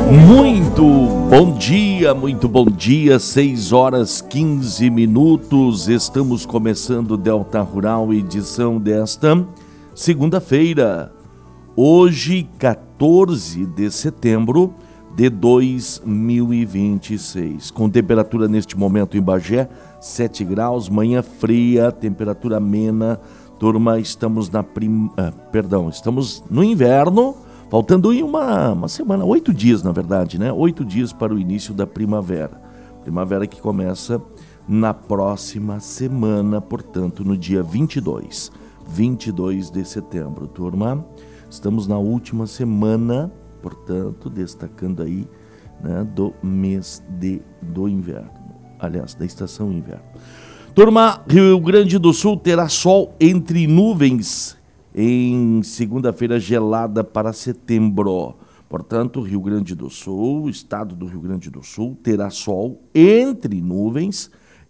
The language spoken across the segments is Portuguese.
Muito bom dia, 6 horas 15 minutos, estamos começando Delta Rural, edição desta segunda-feira, hoje 14 de setembro de 2026, com temperatura neste momento em Bagé, 7 graus, manhã fria, temperatura amena, turma, estamos no inverno, faltando uma semana, 8 dias na verdade, né? 8 dias para o início da primavera. Primavera que começa na próxima semana, portanto, no dia 22 de setembro, turma. Estamos na última semana, portanto, destacando aí, né, do mês do inverno, aliás, da estação inverno. Turma, Rio Grande do Sul terá sol entre nuvens em segunda-feira gelada para setembro. Portanto, Rio Grande do Sul, estado do Rio Grande do Sul, terá sol entre nuvens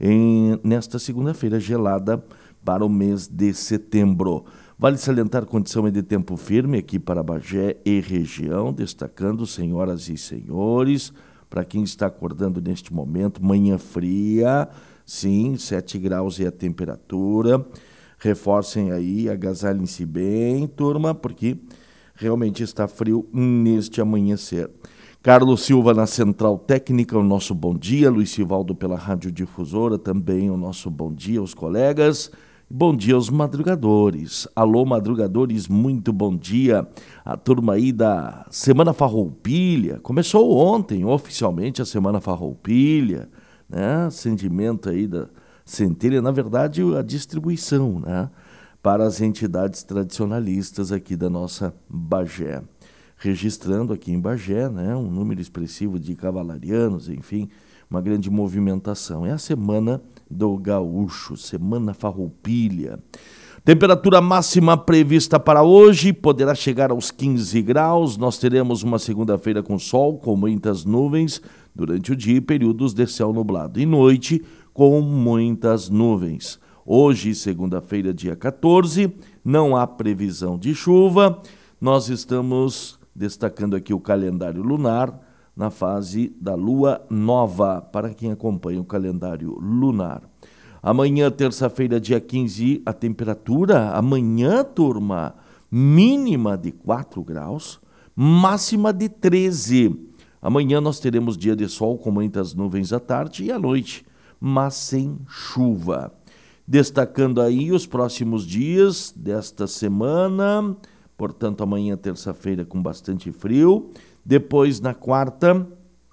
nesta segunda-feira gelada para o mês de setembro. Vale salientar a condição de tempo firme aqui para Bagé e região, destacando, senhoras e senhores, para quem está acordando neste momento, manhã fria, sim, 7 graus é a temperatura. Reforcem aí, agasalhem-se bem, turma, porque realmente está frio neste amanhecer. Carlos Silva na Central Técnica, o nosso bom dia. Luiz Sivaldo pela Radiodifusora, também o nosso bom dia aos colegas. Bom dia aos madrugadores. Alô, madrugadores, muito bom dia. A turma aí da Semana Farroupilha. Começou ontem, oficialmente, a Semana Farroupilha, né? Acendimento aí da centelha, na verdade, a distribuição, né, para as entidades tradicionalistas aqui da nossa Bagé. Registrando aqui em Bagé, né, um número expressivo de cavalarianos, enfim, uma grande movimentação. É a Semana do Gaúcho, Semana Farroupilha. Temperatura máxima prevista para hoje poderá chegar aos 15 graus. Nós teremos uma segunda-feira com sol, com muitas nuvens durante o dia e períodos de céu nublado. E noite, com muitas nuvens. Hoje, segunda-feira, dia 14, não há previsão de chuva. Nós estamos destacando aqui o calendário lunar na fase da lua nova, para quem acompanha o calendário lunar. Amanhã, terça-feira, dia 15, a temperatura, amanhã, turma, mínima de 4 graus, máxima de 13. Amanhã nós teremos dia de sol com muitas nuvens à tarde e à noite, mas sem chuva. Destacando aí os próximos dias desta semana, portanto, amanhã, terça-feira, com bastante frio. Depois, na quarta,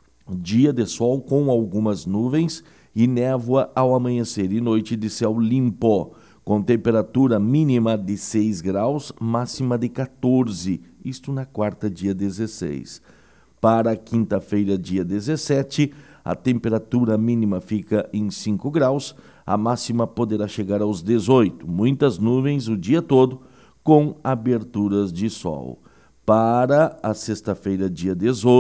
dia de sol com algumas nuvens e névoa ao amanhecer e noite de céu limpo, com temperatura mínima de 6 graus, máxima de 14, isto na quarta, dia 16. Para quinta-feira, dia 17, a temperatura mínima fica em 5 graus, a máxima poderá chegar aos 18. Muitas nuvens o dia todo, com aberturas de sol. Para a sexta-feira, dia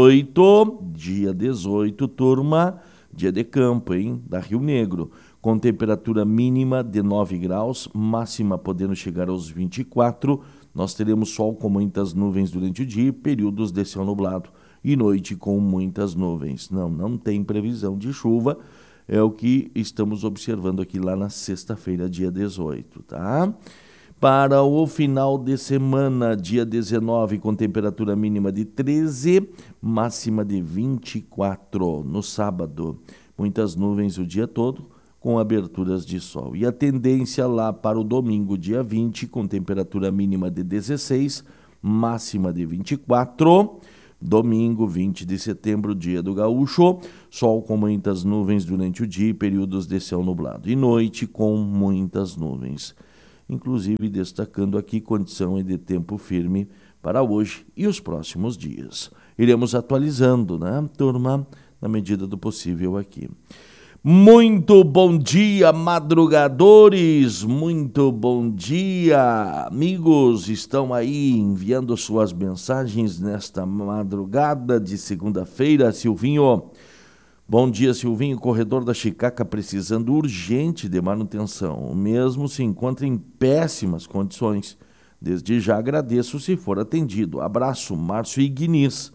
18, turma, dia de campo, hein, da Rio Negro, com temperatura mínima de 9 graus, máxima podendo chegar aos 24. Nós teremos sol com muitas nuvens durante o dia, períodos de céu nublado e noite com muitas nuvens. Não tem previsão de chuva, é o que estamos observando aqui lá na sexta-feira, dia 18, tá? Para o final de semana, dia 19, com temperatura mínima de 13, máxima de 24 no sábado. Muitas nuvens o dia todo, com aberturas de sol. E a tendência lá para o domingo, dia 20, com temperatura mínima de 16, máxima de 24. Domingo, 20 de setembro, dia do Gaúcho, sol com muitas nuvens durante o dia e períodos de céu nublado. E noite com muitas nuvens. Inclusive destacando aqui condição de tempo firme para hoje e os próximos dias. Iremos atualizando, né, turma, na medida do possível aqui. Muito bom dia, madrugadores, muito bom dia, amigos, estão aí enviando suas mensagens nesta madrugada de segunda-feira. Silvinho, bom dia, Silvinho, corredor da Chicaca precisando urgente de manutenção, o mesmo se encontra em péssimas condições, desde já agradeço se for atendido. Abraço, Márcio Ignis,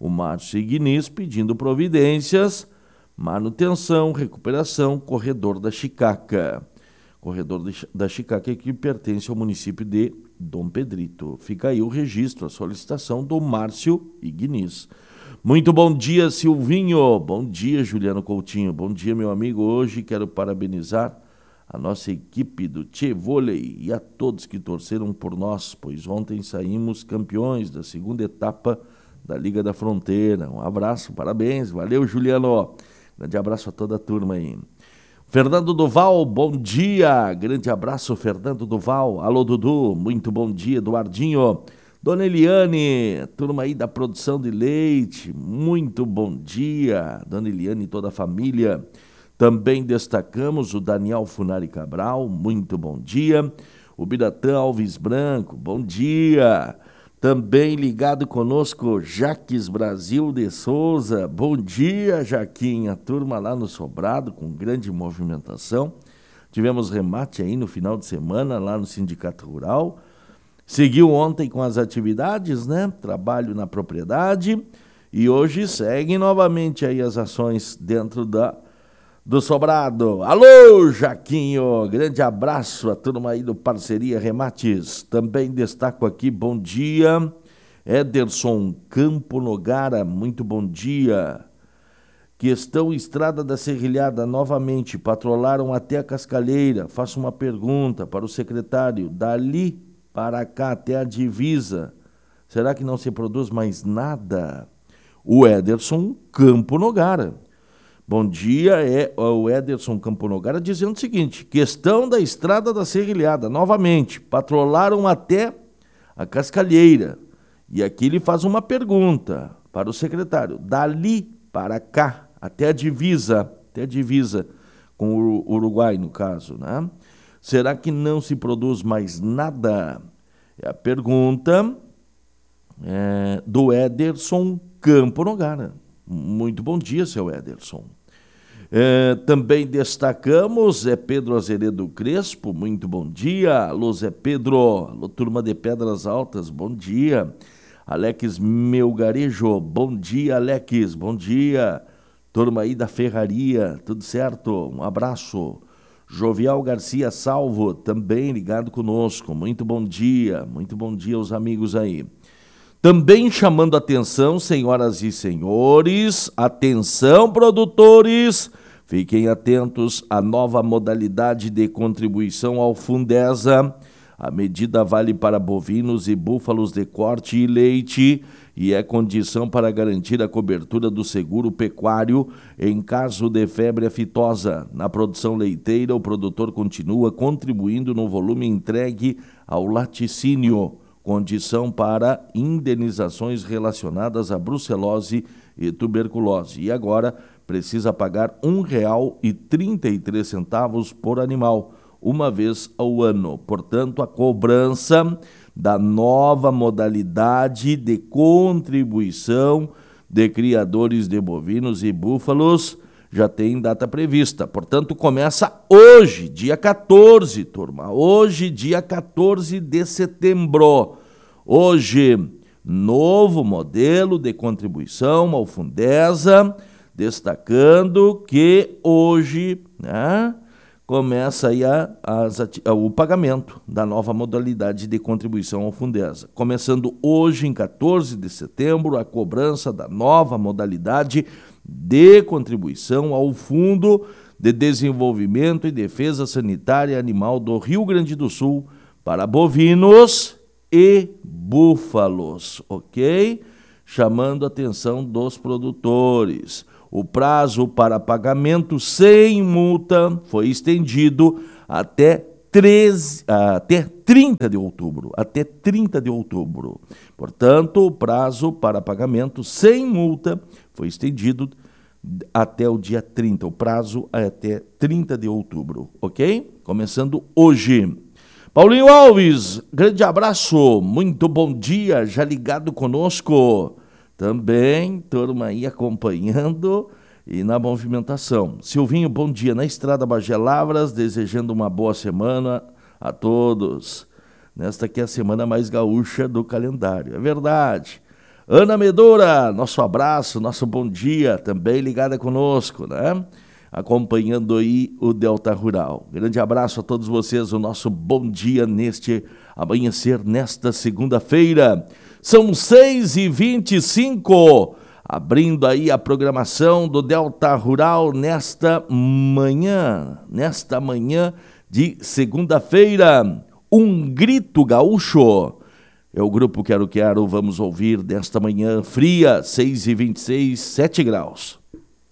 O Márcio Ignis pedindo providências, manutenção, recuperação, corredor da Chicaca. Corredor da Chicaca que pertence ao município de Dom Pedrito. Fica aí o registro, a solicitação do Márcio Ignis. Muito bom dia, Silvinho. Bom dia, Juliano Coutinho. Bom dia, meu amigo. Hoje quero parabenizar a nossa equipe do Tchê Vôlei e a todos que torceram por nós, pois ontem saímos campeões da segunda etapa da Liga da Fronteira. Um abraço, parabéns. Valeu, Juliano. Grande abraço a toda a turma aí. Fernando Duval, bom dia. Grande abraço, Fernando Duval. Alô, Dudu, muito bom dia, Eduardinho. Dona Eliane, turma aí da produção de leite, muito bom dia. Dona Eliane e toda a família. Também destacamos o Daniel Funari Cabral, muito bom dia. O Biratã Alves Branco, bom dia. Também ligado conosco, Jaques Brasil de Souza. Bom dia, Jaquinha. Turma lá no Sobrado, com grande movimentação. Tivemos remate aí no final de semana, lá no Sindicato Rural. Seguiu ontem com as atividades, né? Trabalho na propriedade. E hoje seguem novamente aí as ações dentro do Sobrado. Alô, Jaquinho, grande abraço a turma aí do Parceria Remates. Também destaco aqui, bom dia, Ederson Campo Nogara, muito bom dia. Questão Estrada da Serrilhada, novamente, patrolaram até a Cascalheira. Faço uma pergunta para o secretário, dali para cá até a divisa, será que não se produz mais nada? O Ederson Campo Nogara. Bom dia, é o Ederson Camponogara dizendo o seguinte, questão da Estrada da Serrilhada, novamente, patrolaram até a Cascalheira. E aqui ele faz uma pergunta para o secretário, dali para cá, até a divisa com o Uruguai, no caso, né? Será que não se produz mais nada? É a pergunta do Ederson Camponogara. Muito bom dia, seu Ederson. Também destacamos Pedro Azeredo Crespo, muito bom dia. Alô, Zé Pedro. Alô, turma de Pedras Altas, bom dia. Alex Melgarejo, bom dia, Alex, bom dia. Turma aí da Ferraria, tudo certo? Um abraço. Jovial Garcia Salvo, também ligado conosco, muito bom dia aos amigos aí. Também chamando atenção, senhoras e senhores, atenção, produtores, fiquem atentos à nova modalidade de contribuição ao Fundesa. A medida vale para bovinos e búfalos de corte e leite e é condição para garantir a cobertura do seguro pecuário em caso de febre aftosa. Na produção leiteira, o produtor continua contribuindo no volume entregue ao laticínio. Condição para indenizações relacionadas à brucelose e tuberculose. E agora precisa pagar R$ 1,33 por animal, uma vez ao ano. Portanto, a cobrança da nova modalidade de contribuição de criadores de bovinos e búfalos já tem data prevista. Portanto, começa hoje, dia 14, turma. Hoje, dia 14 de setembro. Hoje, novo modelo de contribuição ao Fundesa, destacando que hoje, né, começa aí o pagamento da nova modalidade de contribuição ao Fundesa. Começando hoje, em 14 de setembro, a cobrança da nova modalidade de contribuição ao Fundo de Desenvolvimento e Defesa Sanitária Animal do Rio Grande do Sul para bovinos e búfalos, ok? Chamando a atenção dos produtores. O prazo para pagamento sem multa foi estendido até 30 de outubro. Até 30 de outubro. Portanto, o prazo para pagamento sem multa foi estendido até o dia 30. O prazo é até 30 de outubro, ok? Começando hoje. Paulinho Alves, grande abraço, muito bom dia, já ligado conosco. Também, turma aí acompanhando e na movimentação. Silvinho, bom dia. Na Estrada Bagé Lavras, desejando uma boa semana a todos. Nesta que é a semana mais gaúcha do calendário. É verdade. Ana Medora, nosso abraço, nosso bom dia, também ligada conosco, né? Acompanhando aí o Delta Rural. Grande abraço a todos vocês, o nosso bom dia neste amanhecer, nesta segunda-feira. São 6h25, abrindo aí a programação do Delta Rural nesta manhã de segunda-feira. Um grito gaúcho. É o grupo Quero Quero, vamos ouvir desta manhã fria, 6h26, 7 graus.